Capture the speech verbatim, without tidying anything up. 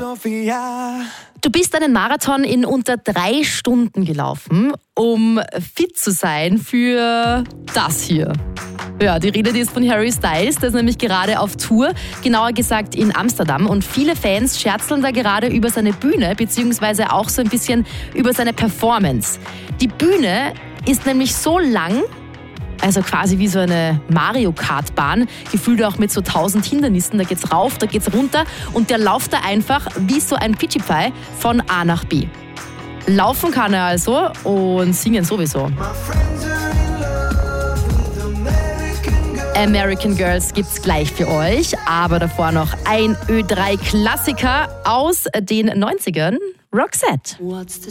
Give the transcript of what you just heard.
Du bist einen Marathon in unter drei Stunden gelaufen, um fit zu sein für das hier. Ja, die Rede die ist von Harry Styles, der ist nämlich gerade auf Tour, genauer gesagt in Amsterdam. Und viele Fans scherzeln da gerade über seine Bühne, beziehungsweise auch so ein bisschen über seine Performance. Die Bühne ist nämlich so lang, also quasi wie so eine Mario-Kart-Bahn, gefühlt auch mit so tausend Hindernissen. Da geht's rauf, da geht's runter und der läuft da einfach wie so ein Pitschipfei von A nach B. Laufen kann er also und singen sowieso. American Girls gibt's gleich für euch, aber davor noch ein Ö drei Klassiker aus den neunzigern, Roxette. What's the